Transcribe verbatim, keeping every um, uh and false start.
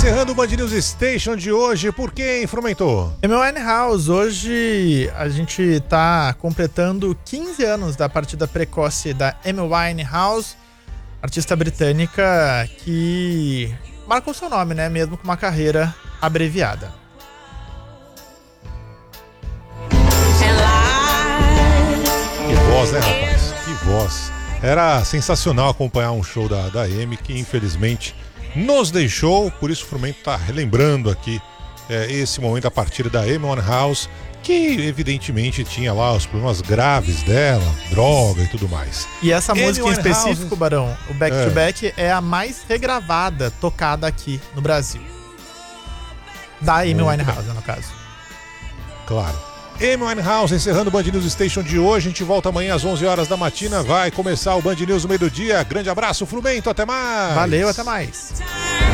Encerrando o Band News Station de hoje, por quem, Frumentor? Amy Winehouse, hoje a gente tá completando quinze anos da partida precoce da Amy Winehouse, artista britânica que marcou seu nome, né? Mesmo com uma carreira abreviada. Que voz, né, rapaz? Que voz. Era sensacional acompanhar um show da, da Amy, que infelizmente nos deixou, por isso o Frumento está relembrando aqui é, esse momento da partida da Amy Winehouse, que evidentemente tinha lá os problemas graves dela, droga e tudo mais. E essa Amy música em Winehouse, específico, Barão, o Back é. to Back, é a mais regravada tocada aqui no Brasil. Da Amy Muito Winehouse, no caso. Claro. Amy Winehouse encerrando o Band News Station de hoje. A gente volta amanhã às onze horas da matina. Vai começar o Band News no meio do dia. Grande abraço, Frumento. Até mais. Valeu, até mais.